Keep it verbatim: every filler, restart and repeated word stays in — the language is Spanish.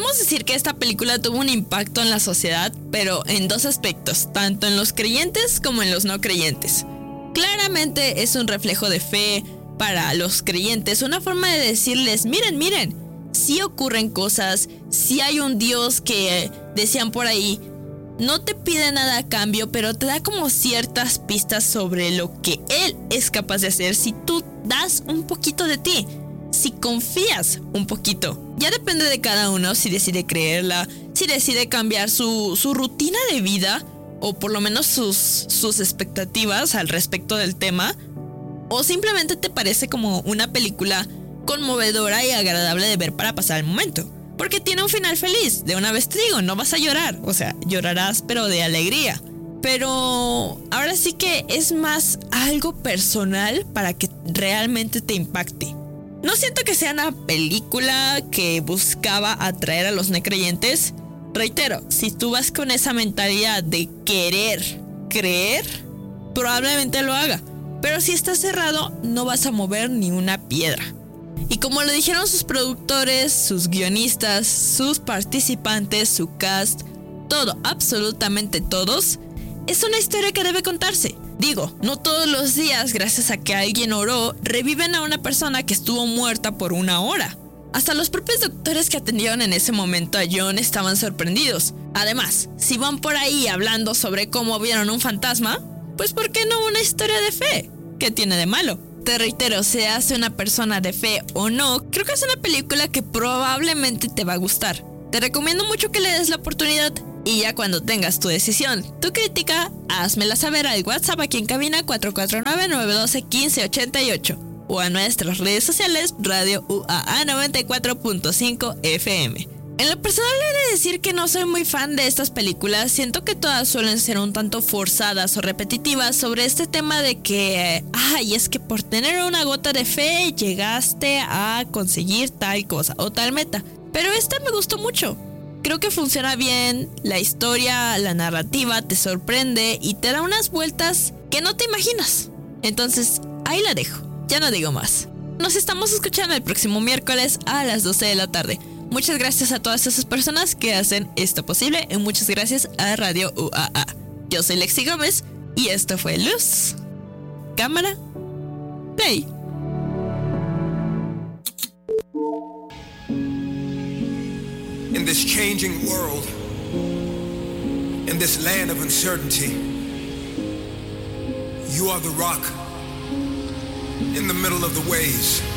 Podemos decir que esta película tuvo un impacto en la sociedad, pero en dos aspectos, tanto en los creyentes como en los no creyentes. Claramente es un reflejo de fe para los creyentes, una forma de decirles, miren, miren, sí ocurren cosas, sí hay un Dios que decían por ahí, no te pide nada a cambio, pero te da como ciertas pistas sobre lo que Él es capaz de hacer si tú das un poquito de ti, si confías un poquito. Ya depende de cada uno si decide creerla, si decide cambiar su, su rutina de vida, o por lo menos sus, sus expectativas al respecto del tema, o simplemente te parece como una película conmovedora y agradable de ver para pasar el momento. Porque tiene un final feliz, de una vez te digo, no vas a llorar, o sea, llorarás pero de alegría. Pero ahora sí que es más algo personal para que realmente te impacte. No siento que sea una película que buscaba atraer a los no creyentes. Reitero, si tú vas con esa mentalidad de querer creer, probablemente lo haga. Pero si estás cerrado, no vas a mover ni una piedra. Y como lo dijeron sus productores, sus guionistas, sus participantes, su cast, todo, absolutamente todos, es una historia que debe contarse. Digo, no todos los días, gracias a que alguien oró, reviven a una persona que estuvo muerta por una hora. Hasta los propios doctores que atendieron en ese momento a John estaban sorprendidos. Además, si van por ahí hablando sobre cómo vieron un fantasma, pues ¿por qué no una historia de fe? ¿Qué tiene de malo? Te reitero, seas una persona de fe o no, creo que es una película que probablemente te va a gustar. Te recomiendo mucho que le des la oportunidad. Y ya cuando tengas tu decisión, tu crítica, házmela saber al WhatsApp aquí en cabina cuatro cuatro nueve, nueve uno dos, uno cinco ocho ocho o a nuestras redes sociales Radio U A A noventa y cuatro punto cinco F M. En lo personal he de decir que no soy muy fan de estas películas, siento que todas suelen ser un tanto forzadas o repetitivas sobre este tema de que, ay, es que por tener una gota de fe llegaste a conseguir tal cosa o tal meta. Pero esta me gustó mucho. Creo que funciona bien, la historia, la narrativa te sorprende y te da unas vueltas que no te imaginas. Entonces, ahí la dejo, ya no digo más. Nos estamos escuchando el próximo miércoles a las doce de la tarde. Muchas gracias a todas esas personas que hacen esto posible y muchas gracias a Radio U A A. Yo soy Lexi Gómez y esto fue Luz, Cámara, Play. In this changing world, in this land of uncertainty, you are the rock in the middle of the waves.